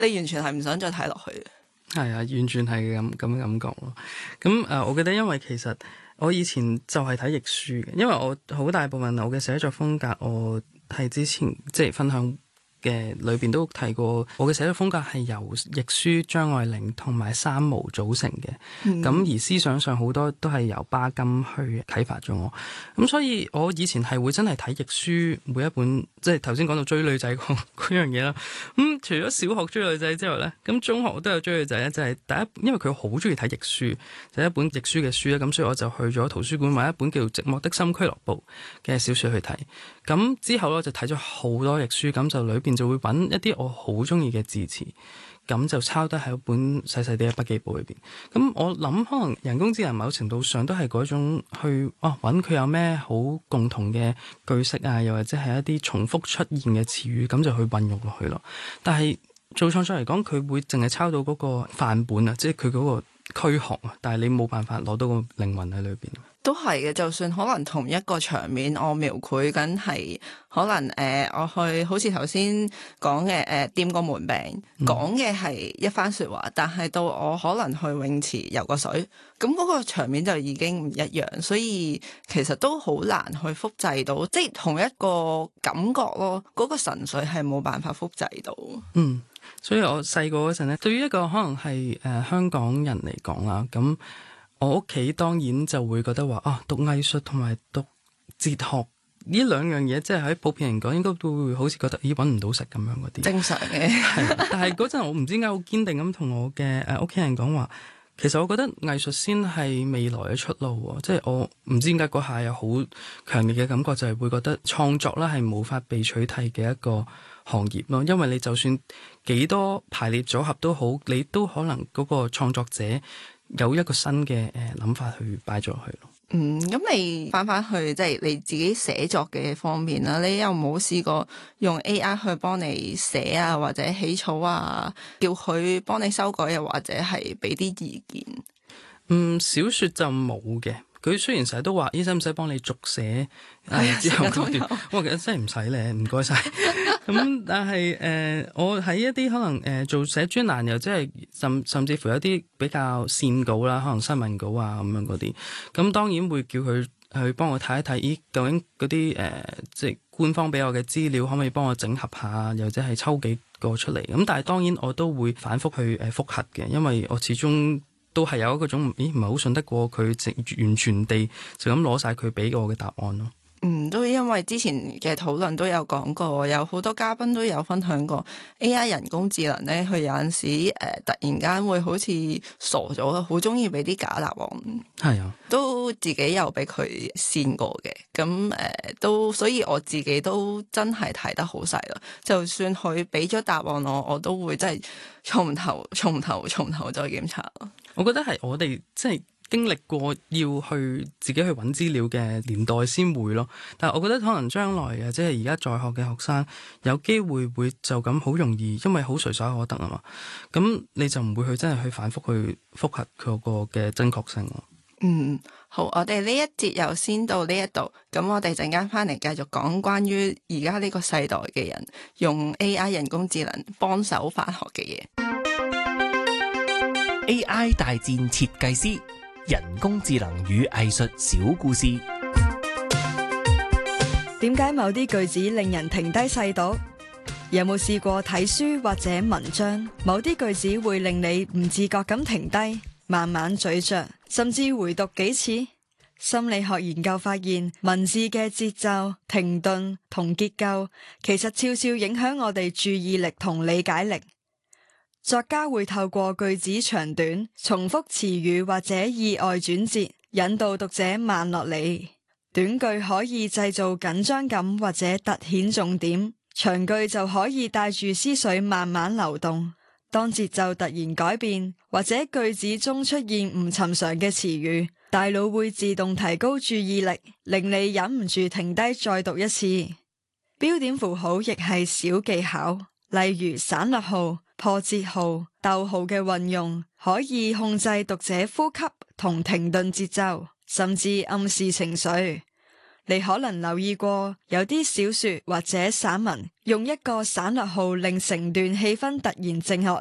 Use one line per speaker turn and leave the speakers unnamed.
你完全係唔想再睇落去嘅。
係啊，完全係咁嘅感覺咯。咁我記得因為其實我以前就係睇譯書嘅，因為我好大部分我嘅寫作風格，我係之前即係分享嘅裏邊都提過，我嘅寫作風格係由譯書張愛玲同埋三毛組成嘅。咁而思想上好多都係由巴金去啟發咗我。咁所以我以前係會真係睇譯書每一本，即係頭先講到追女仔嗰樣嘢啦。除咗小學追女仔之外咧，咁中學我都有追女仔咧，就係第一，因為佢好中意睇譯書，就係一本譯書嘅書咧，咁所以我就去咗圖書館買一本叫做《寂寞的心俱樂部》嘅小說去睇。咁之後咧就睇咗好多譯書，咁就裏邊就會揾一啲我好中意嘅字詞，咁就抄得喺一本細細啲嘅筆記簿裏邊。咁我諗可能人工智能某程度上都係嗰種去揾佢有咩好共同嘅句式啊，又或者係一啲重複出現嘅詞語，咁就去運用落去咯。但係做創作嚟講，佢會淨係抄到嗰個範本啊，即係佢嗰個軀殼啊，但係你冇辦法攞到個靈魂喺裏邊。
都係嘅，就算可能同一個場面，我描繪緊係可能我去好似頭先講嘅掂個門柄，講嘅係一番說話，但係到我可能去泳池游個水，咁嗰個場面就已經唔一樣，所以其實都好難去複製到，即係同一個感覺咯，嗰個神髓係冇辦法複製到。
所以我細個嗰陣咧，對於一個可能係香港人嚟講啦，咁我屋企當然就會覺得話讀藝術同埋讀哲學呢兩樣嘢，即係喺普遍嚟講應該都會好似覺得揾唔到食咁樣嗰啲。正常嘅。係，但係嗰陣我唔知點解好堅定咁同我嘅屋企人講話，其實我覺得藝術先係未來嘅出路喎。即係我唔知點解嗰下有好強烈嘅感覺，就係會覺得創作啦係無法被取替嘅一個行業咯。因為你就算幾多排列組合都好，你都可能嗰個創作者有一個新嘅諗法去擺咗落去咯。
咁你翻去即係你自己寫作嘅方面啦，你有冇試過用 AI 去幫你寫啊，或者起草啊，叫佢幫你修改，又或者係俾啲意見？
小說就冇嘅。佢雖然成日都話使唔使幫你續寫之後嗰段，我其實真係唔使咧，唔該晒。咁但係我喺一啲可能做寫專欄，又即係甚至乎有啲比較線稿啦，可能新聞稿啊咁樣嗰啲，咁當然會叫佢去幫我睇一睇，究竟嗰啲即係官方俾我嘅資料可唔可以幫我整合下，又或者係抽幾個出嚟。咁但係當然我都會反覆去複核嘅，因為我始終都係有嗰種唔係好信得過佢完全地就咁攞晒佢俾我嘅答案咯。
都因為之前嘅討論都有講過，有好多嘉賓都有分享過 AI 人工智能咧，佢有陣時突然間會好似傻咗，好中意俾啲假答案。係啊，都自己有俾佢試過嘅，咁都所以我自己都真係睇得好細啦。就算佢俾咗答案我都會真係從頭再檢查。
我覺得係我哋即係經歷過要去自己去揾資料嘅年代先會咯，但係我覺得可能將來嘅即係而家在學嘅學生有機會就咁好容易，因為好隨手可得啊嘛，咁你就唔會去真係去反覆去複核佢個嘅真確性咯。
好，我哋呢一節又先到呢一度，咁我哋陣間翻嚟繼續講關於而家呢個世代嘅人用 AI 人工智能幫手返學嘅嘢。
AI 大戰設計師，人工智能與藝術小故事。
點解某啲句子令人停低細讀？有冇試過睇書或者文章，某啲句子會令你唔自覺咁停低，慢慢咀嚼，甚至回讀幾次？心理學研究發現，文字嘅節奏、停頓同結構，其實悄悄影響我哋注意力同理解力。作家會透過句子長短、重複詞語或者意外轉折，引導讀者慢落嚟。短句可以製造緊張感或者突顯重點，長句就可以帶住思緒慢慢流動。當節奏突然改變，或者句子中出現唔尋常嘅詞語，大腦會自動提高注意力，令你忍唔住停低再讀一次。標點符號亦係小技巧，例如省略號、破折號、逗號嘅運用，可以控制讀者呼吸同停頓節奏，甚至暗示情緒。 你可能留意過，有啲小說或者散文用一個省略號令成段氣氛突然靜落